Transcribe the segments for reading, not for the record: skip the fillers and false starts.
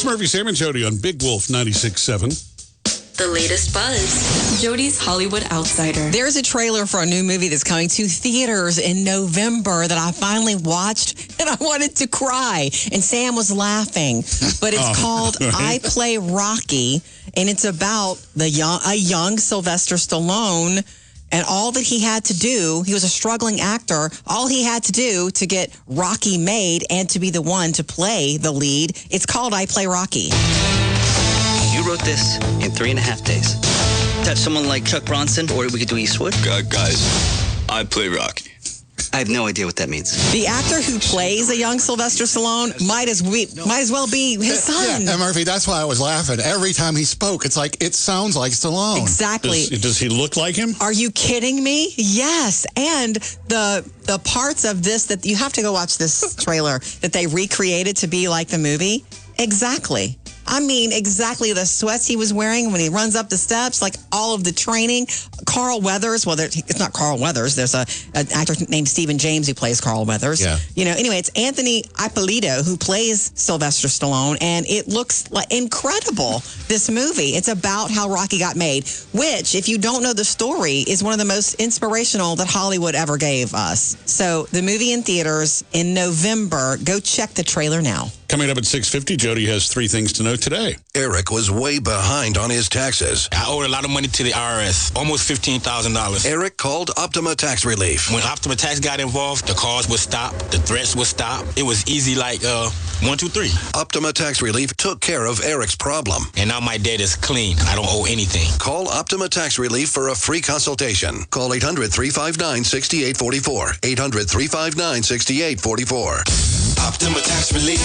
Murphy, Sam, and Jody on Big Wolf 96.7. The latest buzz. Jody's Hollywood Outsider. There's a trailer for a new movie that's coming to theaters in November that I finally watched, and I wanted to cry. And Sam was laughing. But it's called I Play Rocky, and it's about a young Sylvester Stallone. And all that he had to do, he was a struggling actor, all he had to do to get Rocky made and to be the one to play the lead, it's called I Play Rocky. You wrote this in 3.5 days. That's someone like Chuck Bronson, or we could do Eastwood. Guys, I play Rocky. I have no idea what that means. The actor who plays a young Sylvester Stallone might as well be his son. Yeah, and Murphy, that's why I was laughing. Every time he spoke, it's like, it sounds like Stallone. Exactly. Does he look like him? Are you kidding me? Yes. And the parts of this that you have to go watch this trailer that they recreated to be like the movie. Exactly. I mean, exactly the sweats he was wearing when he runs up the steps, like all of the training. Carl Weathers, well, it's not Carl Weathers. There's an actor named Stephen James who plays Carl Weathers. Yeah. Anyway, it's Anthony Ippolito who plays Sylvester Stallone, and it looks like incredible, this movie. It's about how Rocky got made, which, if you don't know the story, is one of the most inspirational that Hollywood ever gave us. So the movie in theaters in November. Go check the trailer now. Coming up at 6:50, Jody has 3 things to know today. Eric was way behind on his taxes. I owed a lot of money to the IRS, almost $15,000. Eric called Optima Tax Relief. When Optima Tax got involved, the calls would stop, the threats would stop. It was easy like 1, 2, 3. Optima Tax Relief took care of Eric's problem. And now my debt is clean. I don't owe anything. Call Optima Tax Relief for a free consultation. Call 800-359-6844. 800-359-6844. Optima Tax Relief.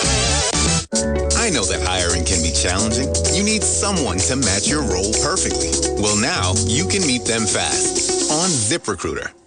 I know that hiring can be challenging. You need someone to match your role perfectly. Well, now you can meet them fast on ZipRecruiter.